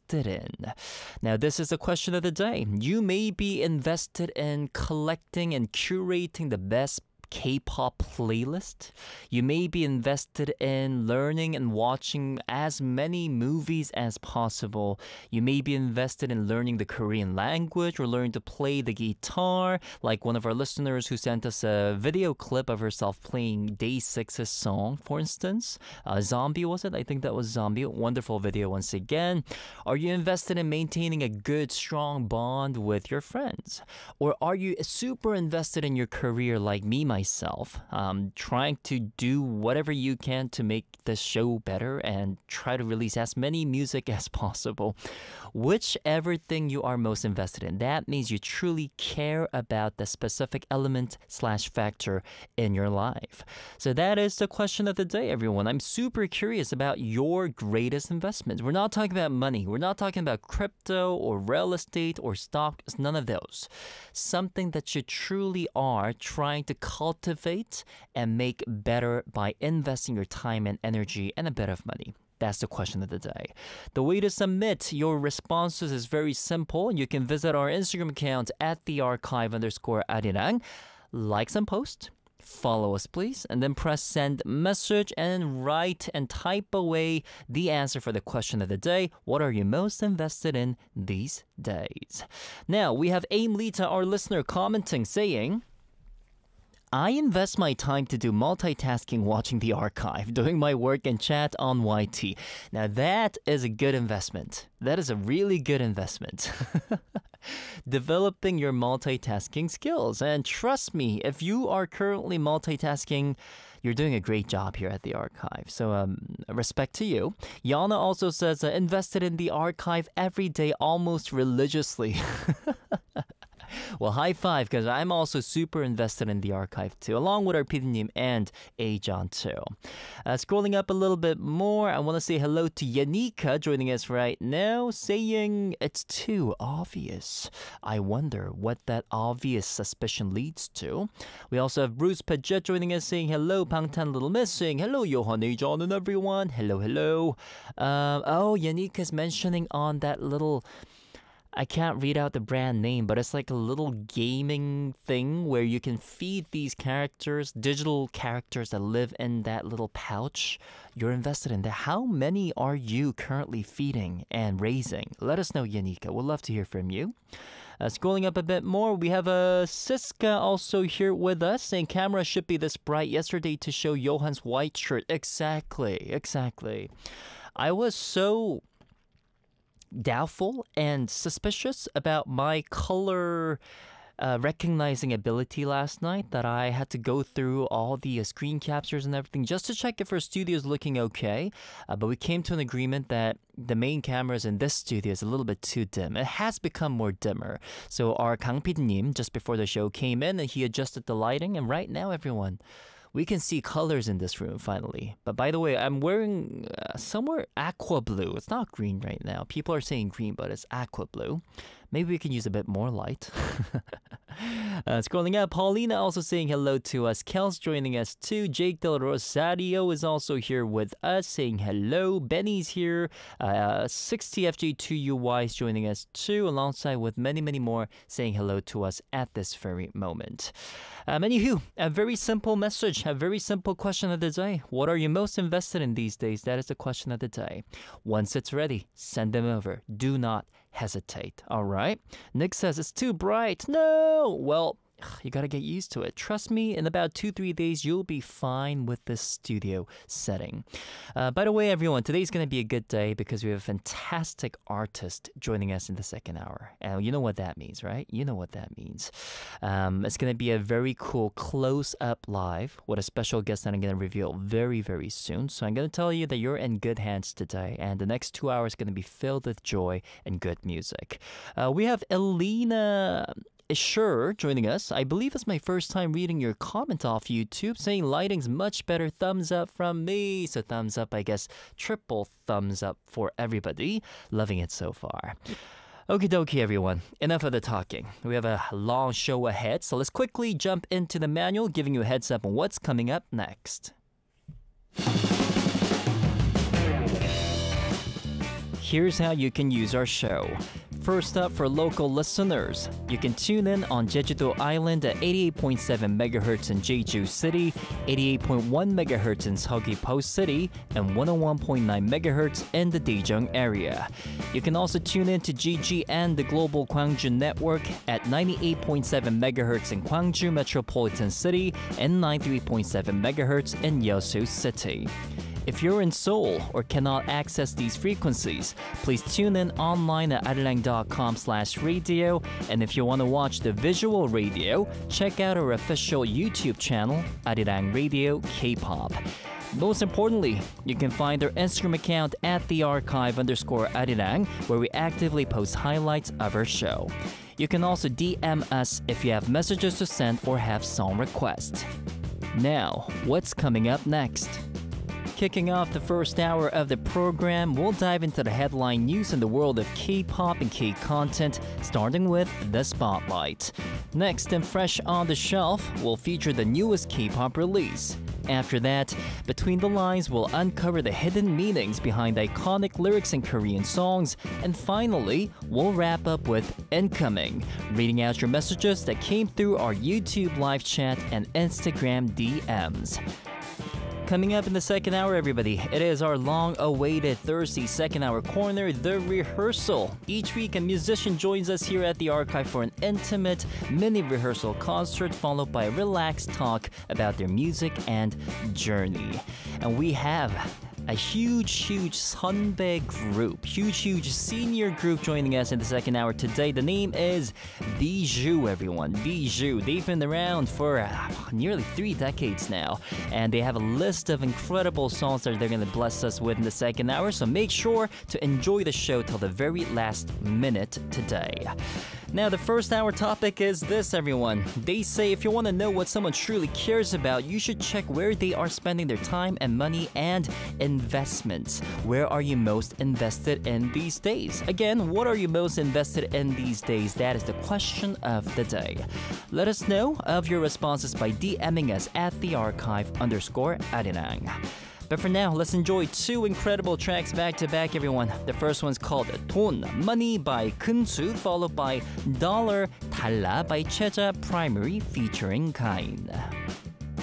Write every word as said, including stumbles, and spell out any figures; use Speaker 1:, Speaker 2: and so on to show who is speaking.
Speaker 1: invested in? Now, this is the question of the day. You may be invested in collecting and curating the best K-pop playlist. You may be invested in learning and watching as many movies as possible. You may be invested in learning the Korean language or learning to play the guitar, like one of our listeners who sent us a video clip of herself playing Day six's song, for instance. Uh, Zombie, was it? I think that was Zombie. Wonderful video once again. Are you invested in maintaining a good, strong bond with your friends? Or are you super invested in your career like me, myself? myself, um, trying to do whatever you can to make the show better and try to release as many music as possible. Whichever thing you are most invested in, that means you truly care about the specific element slash factor in your life. So that is the question of the day, everyone. I'm super curious about your greatest investments. We're not talking about money. We're not talking about crypto or real estate or stocks, none of those. Something that you truly are trying to cultivate and make better by investing your time and energy and a bit of money. That's the question of the day. The way to submit your responses is very simple. You can visit our Instagram account at the archive underscore arirang, like some post, follow us please, and then press send message and write and type away the answer for the question of the day. What are you most invested in these days? Now, we have Aim Lita, our listener, commenting saying, I invest my time to do multitasking watching the archive, doing my work and chat on Y T. Now that is a good investment. That is a really good investment. Developing your multitasking skills. And trust me, if you are currently multitasking, you're doing a great job here at the archive. So um, respect to you. Yana also says, uh, invested in the archive every day, almost religiously. Well, high five, because I'm also super invested in the archive too, along with our 피디님 and A-John too. Uh, scrolling up a little bit more, I want to say hello to Yanika joining us right now, saying it's too obvious. I wonder what that obvious suspicion leads to. We also have Bruce Paget joining us, saying hello, Bangtan Little Miss, saying hello, Johan, A-John, and everyone. Hello, hello. Um, oh, Yanika's mentioning on that little... I can't read out the brand name, but it's like a little gaming thing where you can feed these characters, digital characters that live in that little pouch. You're invested in that. How many are you currently feeding and raising? Let us know, Yanika. We'd love to hear from you. Uh, scrolling up a bit more, we have a uh, Siska also here with us, saying camera should be this bright yesterday to show Johan's white shirt. Exactly, exactly. I was so... doubtful and suspicious about my color uh, recognizing ability last night that I had to go through all the uh, screen captures and everything just to check if our studio is looking okay. Uh, but we came to an agreement that the main cameras in this studio is a little bit too dim. It has become more dimmer. So our Kang PD님 just before the show came in and he adjusted the lighting, and right now everyone, we can see colors in this room finally. But by the way, I'm wearing uh, somewhere aqua blue. It's not green right now. People are saying green, but it's aqua blue. Maybe we can use a bit more light. uh, scrolling up, Paulina also saying hello to us. Kel's joining us too. Jake Del Rosario is also here with us saying hello. Benny's here. Uh, sixty F J two U Y is joining us too, alongside with many, many more saying hello to us at this very moment. Um, anywho, a very simple message, a very simple question of the day. What are you most invested in these days? That is the question of the day. Once it's ready, send them over. Do not hesitate. All right. Nick says it's too bright. No. Well, you got to get used to it. Trust me, in about two, three days, you'll be fine with this studio setting. Uh, by the way, everyone, today's going to be a good day because we have a fantastic artist joining us in the second hour. And you know what that means, right? You know what that means. Um, it's going to be a very cool close-up live with a special guest that I'm going to reveal very, very soon. So I'm going to tell you that you're in good hands today. And the next two hours are going to be filled with joy and good music. Uh, we have Elena... Sure, joining us. I believe it's my first time reading your comment off YouTube saying lighting's much better. Thumbs up from me. So thumbs up, I guess, triple thumbs up for everybody. Loving it so far. Okie dokie, everyone. Enough of the talking. We have a long show ahead, so let's quickly jump into the manual, giving you a heads up on what's coming up next. Here's how you can use our show. First up, for local listeners, you can tune in on Jeju-do Island at eighty-eight point seven megahertz in Jeju City, eighty-eight point one megahertz in Seogwipo City, and one oh one point nine megahertz in the Daejeong area. You can also tune in to G G N, the Global Gwangju Network, at ninety-eight point seven megahertz in Gwangju Metropolitan City and ninety-three point seven megahertz in Yeosu City. If you're in Seoul or cannot access these frequencies, please tune in online at arirang dot com slash radio. And if you want to watch the visual radio, check out our official YouTube channel, Arirang Radio K-pop. Most importantly, you can find our Instagram account at the archive underscore Arirang, where we actively post highlights of our show. You can also D M us if you have messages to send or have song requests. Now, what's coming up next? Kicking off the first hour of the program, we'll dive into the headline news in the world of K-pop and K-content, starting with the Spotlight. Next, and fresh on the shelf, we'll feature the newest K-pop release. After that, Between the Lines will uncover the hidden meanings behind iconic lyrics in Korean songs. And finally, we'll wrap up with Incoming, reading out your messages that came through our YouTube live chat and Instagram D Ms. Coming up in the second hour, everybody, it is our long-awaited Thursday second hour corner, The Rehearsal. Each week, a musician joins us here at the archive for an intimate mini rehearsal concert, followed by a relaxed talk about their music and journey. And we have a huge, huge Sunbae group, huge, huge senior group joining us in the second hour today. The name is Bijou, everyone. Bijou. They've been around for uh, nearly three decades now, and they have a list of incredible songs that they're going to bless us with in the second hour. So make sure to enjoy the show till the very last minute today. Now, the first hour topic is this, everyone. They say if you want to know what someone truly cares about, you should check where they are spending their time and money and investments. Where are you most invested in these days? Again, what are you most invested in these days? That is the question of the day. Let us know of your responses by DMing us at the archive underscore Arirang. But for now, let's enjoy two incredible tracks back to back, everyone. The first one's called 돈, Money by Kunsu, followed by Dollar, 달라 by Cheja Primary featuring Kain.